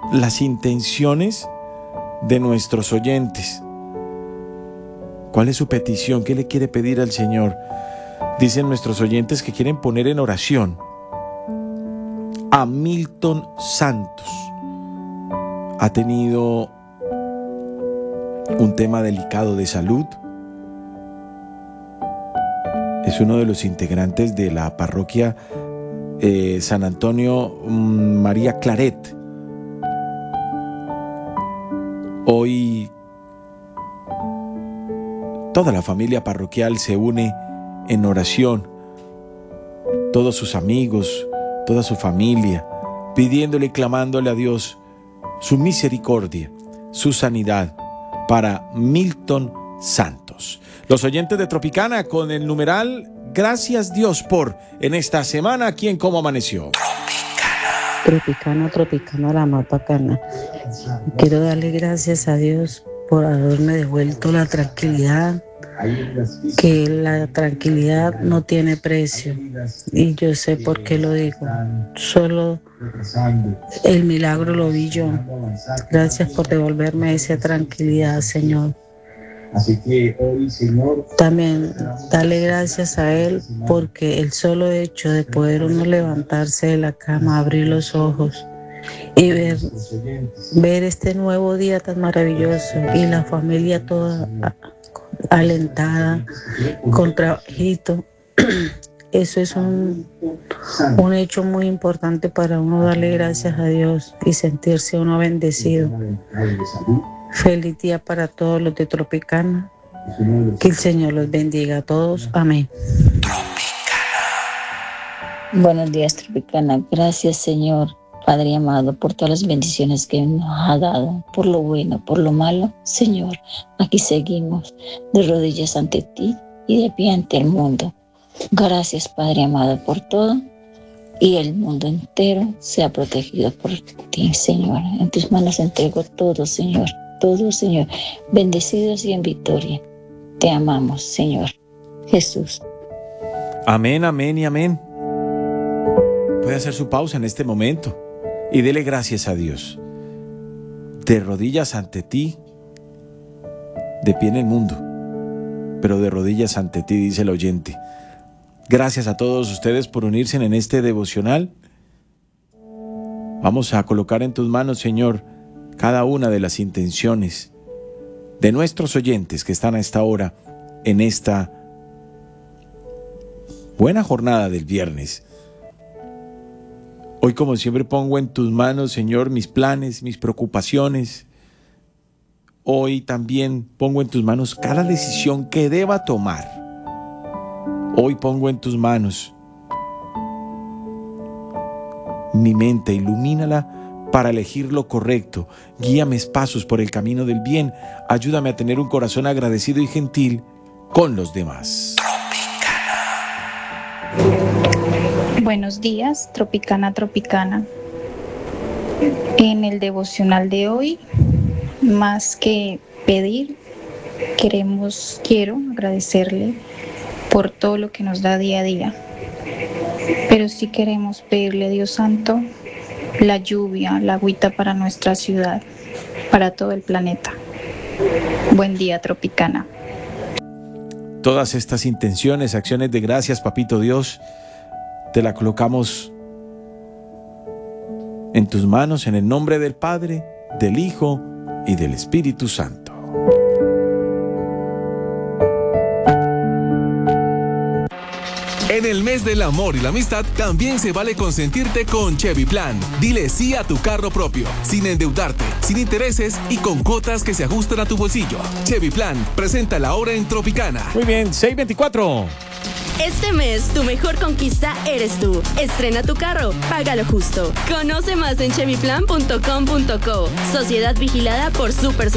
las intenciones de nuestros oyentes. ¿Cuál es su petición? ¿Qué le quiere pedir al Señor? Dicen nuestros oyentes que quieren poner en oración a Milton Santos. Ha tenido un tema delicado de salud. Es uno de los integrantes de la parroquia San Antonio María Claret. Hoy toda la familia parroquial se une en oración, todos sus amigos, toda su familia, pidiéndole y clamándole a Dios su misericordia, su sanidad para Milton Santos. Los oyentes de Tropicana con el numeral Gracias Dios por en esta semana aquí en Cómo Amaneció. Tropicana, la más bacana. Quiero darle gracias a Dios por haberme devuelto la tranquilidad, que la tranquilidad no tiene precio, y yo sé por qué lo digo. Solo el milagro lo vi yo. Gracias por devolverme esa tranquilidad, Señor. Así que hoy, Señor, también darle gracias a Él porque el solo hecho de poder uno levantarse de la cama, abrir los ojos y ver este nuevo día tan maravilloso y la familia toda alentada, con trabajito, eso es un hecho muy importante para uno darle gracias a Dios y sentirse uno bendecido. Feliz día para todos los de Tropicana. Que el Señor los bendiga a todos. Amén. Buenos días, Tropicana. Gracias, Señor, Padre amado, por todas las bendiciones que nos ha dado, por lo bueno, por lo malo. Señor, aquí seguimos de rodillas ante ti y de pie ante el mundo. Gracias, Padre amado, por todo. Y el mundo entero sea protegido por ti, Señor. En tus manos entrego todo, Señor. Todo, Señor, bendecidos y en victoria. Te amamos, Señor Jesús. Amén, amén y amén. Puede hacer su pausa en este momento y dele gracias a Dios. De rodillas ante ti, de pie en el mundo, pero de rodillas ante ti, dice el oyente. Gracias a todos ustedes por unirse en este devocional. Vamos a colocar en tus manos, Señor, cada una de las intenciones de nuestros oyentes que están a esta hora en esta buena jornada del viernes. Hoy, como siempre, pongo en tus manos, Señor, mis planes, mis preocupaciones. Hoy también pongo en tus manos cada decisión que deba tomar. Hoy pongo en tus manos mi mente, ilumínala para elegir lo correcto. Guía mis pasos por el camino del bien. Ayúdame a tener un corazón agradecido y gentil con los demás. Buenos días, Tropicana. En el devocional de hoy, más que pedir, quiero agradecerle por todo lo que nos da día a día. Pero sí queremos pedirle a Dios Santo la lluvia, la agüita para nuestra ciudad, para todo el planeta. Buen día, Tropicana. Todas estas intenciones, acciones de gracias, Papito Dios, te la colocamos en tus manos en el nombre del Padre, del Hijo y del Espíritu Santo. En el mes del amor y la amistad también se vale consentirte con Chevy Plan. Dile sí a tu carro propio, sin endeudarte, sin intereses y con cuotas que se ajustan a tu bolsillo. Chevy Plan presenta la hora en Tropicana. Muy bien, 6:24. Este mes, tu mejor conquista eres tú. Estrena tu carro, págalo justo. Conoce más en chevyplan.com.co. Sociedad vigilada por Super